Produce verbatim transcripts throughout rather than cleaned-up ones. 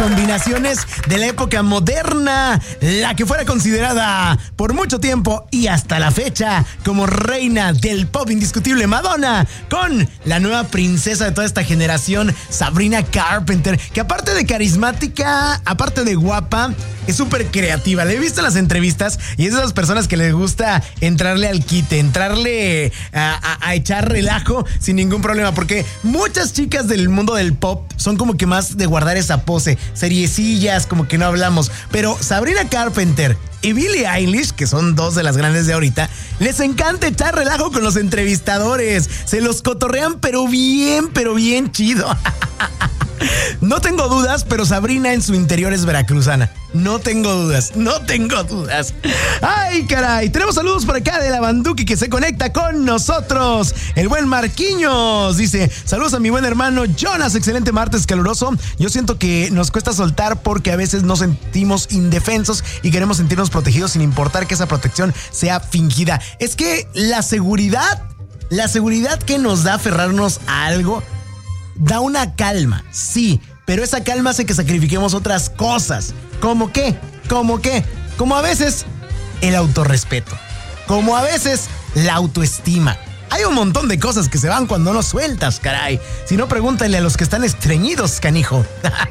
combinaciones de la época moderna, la que fuera considerada por mucho tiempo y hasta la fecha como reina del pop indiscutible, Madonna, con la nueva princesa de toda esta generación, Sabrina Carpenter, que aparte de carismática, aparte de guapa, es súper creativa. Le he visto en las entrevistas y es de esas personas que les gusta entrarle al quite, entrarle a, a, a echar relajo sin ningún problema, porque muchas chicas del mundo del pop son como que más de guardar esa pose, seriecillas, como que no hablamos, pero Sabrina Carpenter y Billie Eilish, que son dos de las grandes de ahorita, les encanta echar relajo con los entrevistadores, se los cotorrean pero bien, pero bien chido. No tengo dudas, pero Sabrina en su interior es veracruzana. No tengo dudas, no tengo dudas. ¡Ay, caray! Tenemos saludos por acá de la Banduki que se conecta con nosotros. El buen Marquiños dice: saludos a mi buen hermano Jonas, excelente martes caluroso. Yo siento que nos cuesta soltar porque a veces nos sentimos indefensos y queremos sentirnos protegidos sin importar que esa protección sea fingida. Es que la seguridad, la seguridad que nos da aferrarnos a algo da una calma, sí, pero esa calma hace que sacrifiquemos otras cosas. ¿Cómo qué? ¿Cómo qué? Como a veces el autorrespeto, como a veces la autoestima. Hay un montón de cosas que se van cuando no sueltas, caray. Si no, pregúntale a los que están estreñidos, canijo.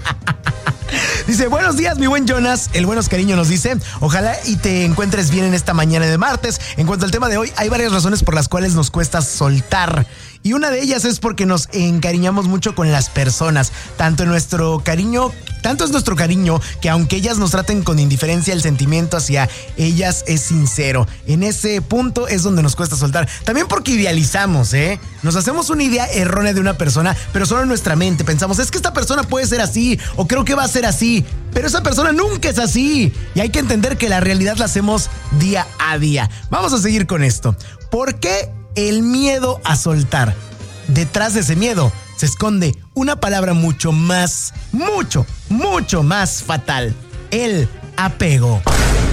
Dice: buenos días, mi buen Jonas. El buen Oscariño nos dice: ojalá y te encuentres bien en esta mañana de martes. En cuanto al tema de hoy, hay varias razones por las cuales nos cuesta soltar. Y una de ellas es porque nos encariñamos mucho con las personas. Tanto nuestro cariño, tanto es nuestro cariño que aunque ellas nos traten con indiferencia, el sentimiento hacia ellas es sincero. En ese punto es donde nos cuesta soltar. También porque idealizamos, ¿eh? Nos hacemos una idea errónea de una persona, pero solo en nuestra mente pensamos: es que esta persona puede ser así, o creo que va a ser así. Pero esa persona nunca es así. Y hay que entender que la realidad la hacemos día a día. Vamos a seguir con esto. ¿Por qué el miedo a soltar? Detrás de ese miedo se esconde una palabra mucho más, mucho, mucho más fatal: el apego.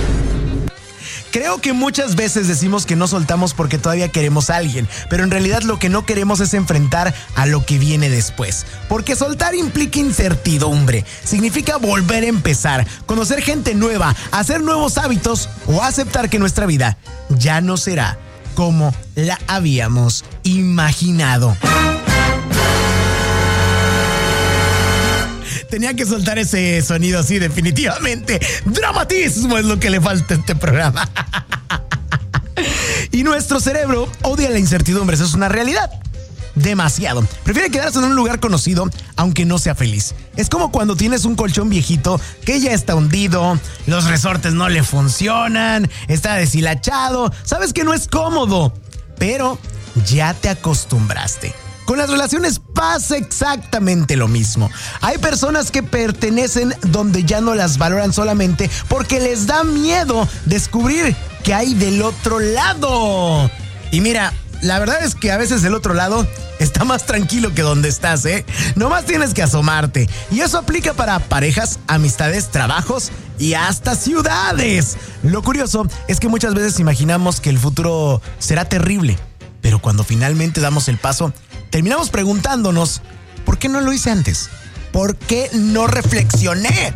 Creo que muchas veces decimos que no soltamos porque todavía queremos a alguien, pero en realidad lo que no queremos es enfrentar a lo que viene después. Porque soltar implica incertidumbre, significa volver a empezar, conocer gente nueva, hacer nuevos hábitos o aceptar que nuestra vida ya no será como la habíamos imaginado. Tenía que soltar ese sonido así, definitivamente. Dramatismo es lo que le falta a este programa. Y nuestro cerebro odia la incertidumbre, eso es una realidad. Demasiado. Prefiere quedarse en un lugar conocido, aunque no sea feliz. Es como cuando tienes un colchón viejito que ya está hundido, los resortes no le funcionan, está deshilachado, sabes que no es cómodo, pero ya te acostumbraste. Con las relaciones pasa exactamente lo mismo. Hay personas que pertenecen donde ya no las valoran solamente porque les da miedo descubrir qué hay del otro lado. Y mira, la verdad es que a veces el otro lado está más tranquilo que donde estás, ¿eh? Nomás tienes que asomarte. Y eso aplica para parejas, amistades, trabajos y hasta ciudades. Lo curioso es que muchas veces imaginamos que el futuro será terrible, pero cuando finalmente damos el paso, terminamos preguntándonos: ¿por qué no lo hice antes? ¿Por qué no reflexioné?